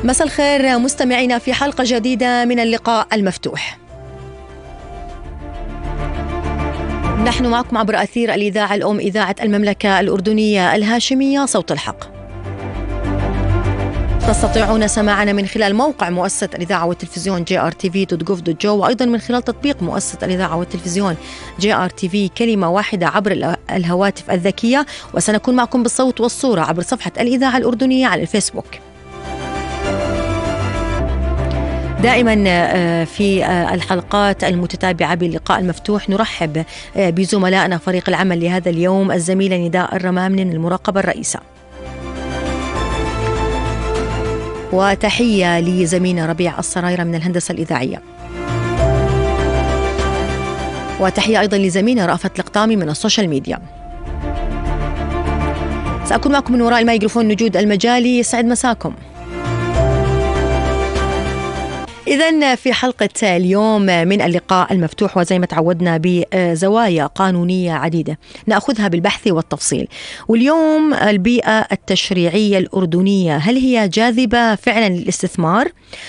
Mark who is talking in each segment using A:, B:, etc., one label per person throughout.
A: مساء الخير مستمعينا في حلقة جديدة من اللقاء المفتوح. نحن معكم عبر أثير الإذاعة الأم إذاعة المملكة الأردنية الهاشمية صوت الحق. تستطيعون سماعنا من خلال موقع مؤسسة الإذاعة والتلفزيون grtv.gov.jo وأيضا من خلال تطبيق مؤسسة الإذاعة والتلفزيون grtv كلمة واحدة عبر الهواتف الذكية، وسنكون معكم بالصوت والصورة عبر صفحة الإذاعة الأردنية على الفيسبوك. دائما في الحلقات المتتابعة باللقاء المفتوح نرحب بزملائنا فريق العمل لهذا اليوم، الزميلة نداء الرمامني من المراقبة الرئيسة، وتحية لزميلنا ربيع الصرايرة من الهندسة الإذاعية، وتحية أيضا لزميلنا رأفت القطامي من السوشيال ميديا. سأكون معكم من وراء الميكروفون نجود المجالي. يسعد مساكم. إذن في حلقة اليوم من اللقاء المفتوح، وزي ما تعودنا بزوايا قانونية عديدة نأخذها بالبحث والتفصيل. واليوم البيئة التشريعية الأردنية، هل هي جاذبة فعلا للاستثمار؟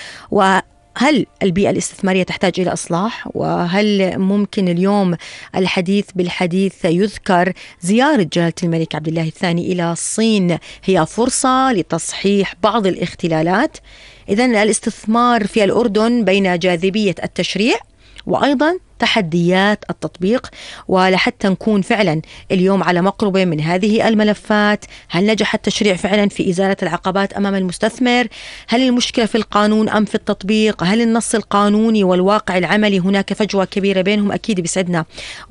A: وهل البيئة الاستثمارية تحتاج إلى إصلاح؟ وهل ممكن اليوم الحديث بالحديث يذكر زيارة جلالة الملك عبد الله الثاني إلى الصين هي فرصة لتصحيح بعض الاختلالات؟ إذن الاستثمار في الأردن بين جاذبية التشريع وأيضا تحديات التطبيق، ولحتى نكون فعلا اليوم على مقربة من هذه الملفات. هل نجح التشريع فعلا في إزالة العقبات أمام المستثمر؟ هل المشكلة في القانون أم في التطبيق؟ هل النص القانوني والواقع العملي هناك فجوة كبيرة بينهم؟ أكيد بيسعدنا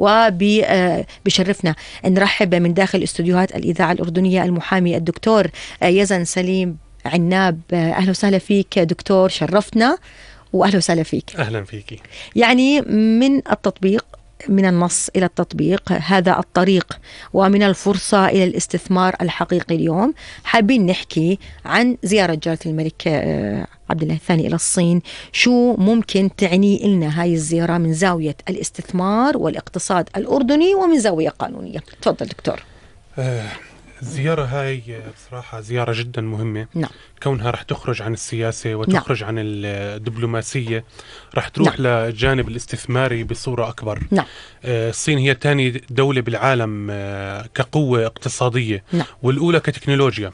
A: وبشرفنا نرحب من داخل استوديوهات الإذاعة الأردنية المحامي الدكتور يزن سليم عناب. أهلا وسهلا فيك دكتور، شرفتنا وأهلا وسهلا فيك.
B: أهلا فيكي.
A: يعني من التطبيق، من النص إلى التطبيق، هذا الطريق، ومن الفرصة إلى الاستثمار الحقيقي. اليوم حابين نحكي عن زيارة جلالة الملك عبد الله الثاني إلى الصين. شو ممكن تعني لنا هاي الزيارة من زاوية الاستثمار والاقتصاد الأردني ومن زاوية قانونية؟ تفضل دكتور.
B: الزيارة هاي بصراحة زيارة جدا مهمة.
A: نعم.
B: كونها رح تخرج عن السياسة وتخرج عن الدبلوماسية، رح تروح للجانب الاستثماري بصورة أكبر.
A: نعم.
B: الصين هي ثاني دولة بالعالم كقوة اقتصادية، والأولى كتكنولوجيا.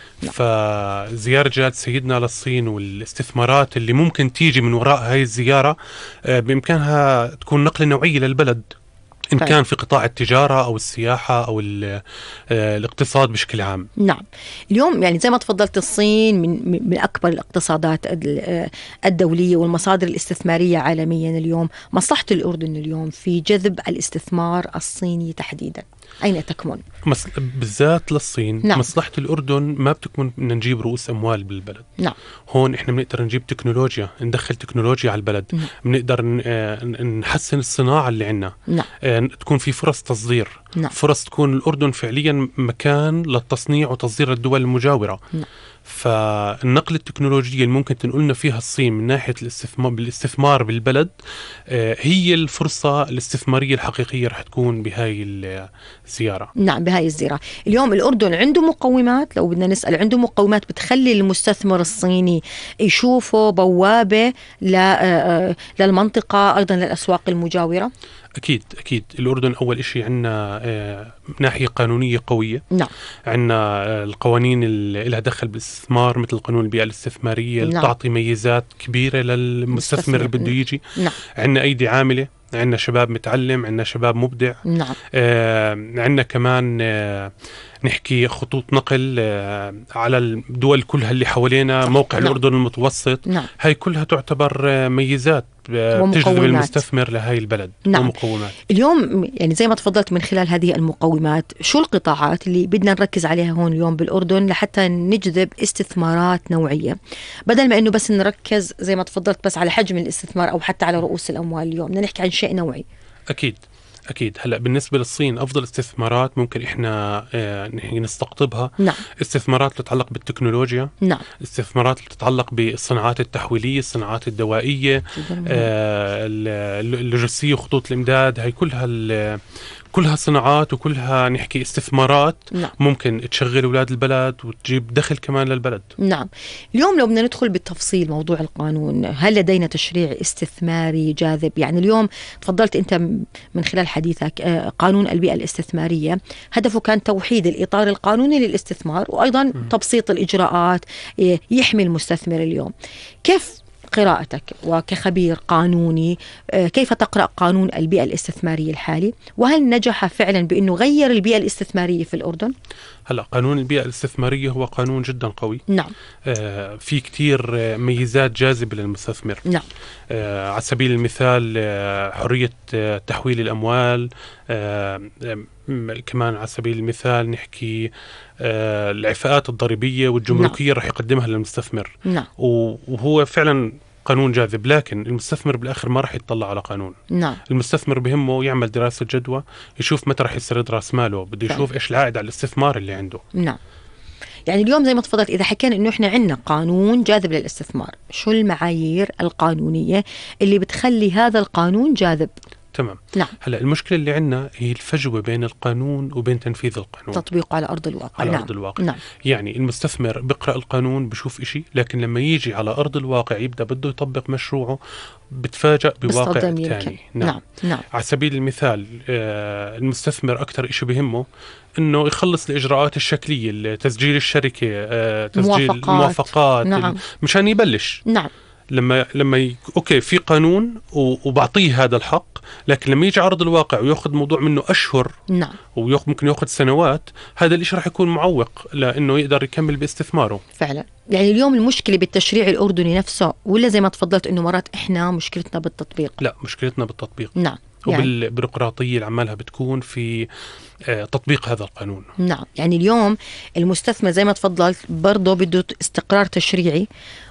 B: فزيارة جلالة سيدنا للصين والاستثمارات اللي ممكن تيجي من وراء هاي الزيارة بإمكانها تكون نقلة نوعية للبلد، إن كان في قطاع التجارة أو السياحة أو الاقتصاد بشكل عام.
A: نعم. اليوم يعني زي ما تفضلت، الصين من أكبر الاقتصادات الدولية والمصادر الاستثمارية عالميا. اليوم مصلحة الأردن اليوم في جذب الاستثمار الصيني تحديدا أين تكمن؟
B: بالذات للصين.
A: نعم.
B: مصلحة الأردن ما بتكمن إن نجيب رؤوس أموال بالبلد.
A: نعم.
B: هون إحنا بنقدر نجيب تكنولوجيا، ندخل تكنولوجيا على البلد.
A: نعم.
B: بنقدر نحسن الصناعة اللي عنا.
A: نعم.
B: تكون في فرص تصدير.
A: نعم.
B: فرص تكون الأردن فعليا مكان للتصنيع وتصدير الدول المجاورة.
A: نعم.
B: فالنقل التكنولوجية اللي ممكن تنقلنا فيها الصين من ناحية بالاستثمار بالبلد هي الفرصة الاستثمارية الحقيقية رح تكون بهاي الزيارة.
A: نعم، بهاي الزيارة. اليوم الأردن عنده مقومات، لو بدنا نسأل، عنده مقومات بتخلي المستثمر الصيني يشوفه بوابة للمنطقة، أيضا للأسواق المجاورة.
B: أكيد الأردن أول إشي عنا ناحية قانونية قوية.
A: نعم.
B: عنا القوانين اللي لها دخل بالاستثمار، مثل قانون البيئة الاستثمارية.
A: نعم.
B: اللي تعطي ميزات كبيرة للمستثمر اللي بده يجي.
A: نعم.
B: عنا أيدي عاملة، عنا شباب متعلم، عنا شباب مبدع.
A: نعم.
B: عنا كمان نحكي خطوط نقل على الدول كلها اللي حوالينا. موقع. نعم. الأردن المتوسط.
A: نعم.
B: هاي كلها تعتبر ميزات تجذب المستثمر لهاي البلد.
A: نعم.
B: ومقومات.
A: اليوم يعني زي ما تفضلت، من خلال هذه المقومات شو القطاعات اللي بدنا نركز عليها هون اليوم بالأردن لحتى نجذب استثمارات نوعية، بدل ما إنه بس نركز زي ما تفضلت بس على حجم الاستثمار أو حتى على رؤوس الأموال؟ اليوم بدنا نحكي عن شيء نوعي.
B: أكيد. هلأ بالنسبة للصين أفضل استثمارات ممكن إحنا نستقطبها.
A: نعم.
B: استثمارات تتعلق بالتكنولوجيا.
A: نعم.
B: استثمارات تتعلق بالصناعات التحويلية، الصناعات الدوائية، اللوجستية وخطوط الإمداد. هاي كلها صناعات وكلها نحكي استثمارات.
A: نعم.
B: ممكن تشغل أولاد البلد وتجيب دخل كمان للبلد.
A: نعم. اليوم لو بدنا ندخل بالتفصيل موضوع القانون، هل لدينا تشريع استثماري جاذب؟ يعني اليوم تفضلت أنت من خلال حديثك قانون البيئة الاستثمارية هدفه كان توحيد الإطار القانوني للاستثمار، وأيضا تبسيط الإجراءات يحمي المستثمر. اليوم كيف قراءتك وكخبير قانوني كيف تقرأ قانون البيئة الاستثمارية الحالي، وهل نجح فعلا بأنه غير البيئة الاستثمارية في الأردن؟
B: هلا قانون البيئة الاستثمارية هو قانون جدا قوي.
A: نعم.
B: في كتير ميزات جاذبة للمستثمر.
A: نعم.
B: على سبيل المثال حرية تحويل الأموال، كمان على سبيل المثال نحكي العفاءات الضريبية والجمركية. نعم. رح يقدمها للمستثمر.
A: نعم.
B: وهو فعلا قانون جاذب، لكن المستثمر بالآخر ما رح يطلع على قانون.
A: نعم.
B: المستثمر بهمه يعمل دراسة جدوى، يشوف متى رح يسترد راس ماله، بده يشوف إيش العائد على الاستثمار اللي عنده.
A: نعم. يعني اليوم زي ما تفضلت، إذا حكينا إنه إحنا عندنا قانون جاذب للاستثمار، شو المعايير القانونية اللي بتخلي هذا القانون جاذب؟
B: تمام.
A: نعم.
B: هلا المشكلة اللي عندنا هي الفجوة بين القانون وبين تنفيذ القانون،
A: تطبيقه على أرض الواقع.
B: على
A: نعم.
B: أرض الواقع.
A: نعم.
B: يعني المستثمر بقرأ القانون بشوف إشي، لكن لما يجي على أرض الواقع يبدأ بده يطبق مشروعه بتفاجأ بواقع تاني.
A: نعم. نعم.
B: على سبيل المثال المستثمر أكتر إشي بهمه إنه يخلص الإجراءات الشكلية، تسجيل الشركة، تسجيل الموافقات.
A: نعم.
B: مشان يبلش.
A: نعم.
B: لما أوكي في قانون وبعطيه هذا الحق، لكن لما يجي عرض الواقع ويأخذ موضوع منه أشهر.
A: نعم.
B: ممكن يأخذ سنوات، هذا الإشي رح يكون معوق لأنه يقدر يكمل باستثماره.
A: فعلا. يعني اليوم المشكلة بالتشريع الأردني نفسه، ولا زي ما تفضلت إنه مرات إحنا مشكلتنا بالتطبيق؟
B: لا، مشكلتنا بالتطبيق.
A: نعم.
B: وبالبيروقراطية اللي عمالها بتكون في تطبيق هذا القانون.
A: نعم. يعني اليوم المستثمر زي ما تفضلت برضه بده استقرار تشريعي.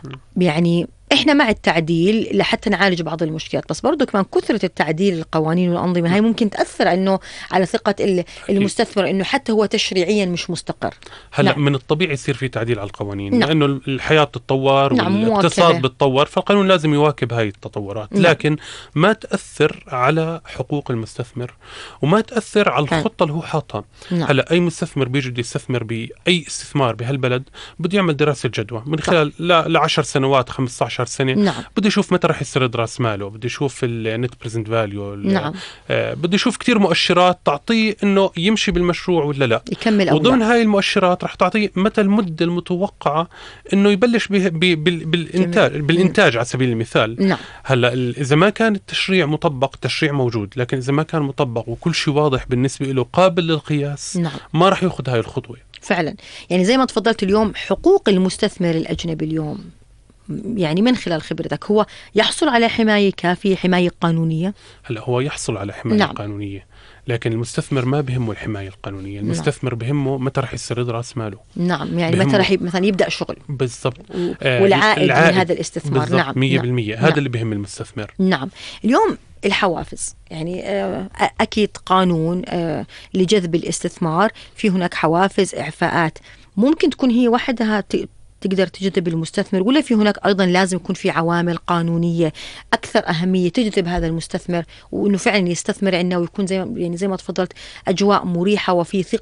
A: يعني احنا مع التعديل لحتى نعالج بعض المشكلات، بس برضو كمان كثرة التعديل القوانين والأنظمة هاي ممكن تأثر انه على ثقة المستثمر، انه حتى هو تشريعيا مش مستقر.
B: هلا
A: نعم.
B: من الطبيعي يصير في تعديل على القوانين.
A: نعم.
B: لانه الحياة تتطور.
A: نعم.
B: والاقتصاد بتطور، فالقانون لازم يواكب هاي التطورات.
A: نعم.
B: لكن ما تأثر على حقوق المستثمر، وما تأثر على الخطة اللي هو حاطها.
A: نعم.
B: هلا اي مستثمر بيجي بده يستثمر باي استثمار بهالبلد بده يعمل دراسة جدوى من خلال ل10 سنوات 15 سنة.
A: نعم.
B: بده يشوف متى رح يسترد راس ماله، بده يشوف النت بريزنت فاليو.
A: نعم.
B: بده يشوف كتير مؤشرات تعطيه انه يمشي بالمشروع ولا لا،
A: يكمل.
B: وضمن هاي المؤشرات رح تعطيه متى المدة المتوقعة انه يبلش بالانتاج على سبيل المثال.
A: نعم.
B: هلا اذا ما كان التشريع مطبق، التشريع موجود، لكن اذا ما كان مطبق وكل شيء واضح بالنسبة له قابل للقياس.
A: نعم.
B: ما رح ياخذ هاي الخطوة.
A: فعلا. يعني زي ما تفضلت اليوم حقوق المستثمر الأجنبي اليوم، يعني من خلال خبرتك هو يحصل على حماية كافية، حماية قانونية؟
B: هلا هو يحصل على حماية
A: نعم.
B: قانونية، لكن المستثمر ما بهمه الحماية القانونية. المستثمر بهمه متى رح يسترد راس ماله.
A: نعم. يعني متى رح مثلا يبدأ شغل.
B: بالضبط.
A: والعائد من هذا الاستثمار. نعم.
B: 100%. هذا اللي بهم المستثمر.
A: نعم. اليوم الحوافز، يعني أكيد قانون لجذب الاستثمار، في هناك حوافز، إعفاءات، ممكن تكون هي وحدها تقدر تجذب المستثمر، ولا في هناك أيضا لازم يكون في عوامل قانونية أكثر أهمية تجذب هذا المستثمر، وإنه فعلا يستثمر عندنا ويكون زي ما تفضلت أجواء مريحة وفي ثقة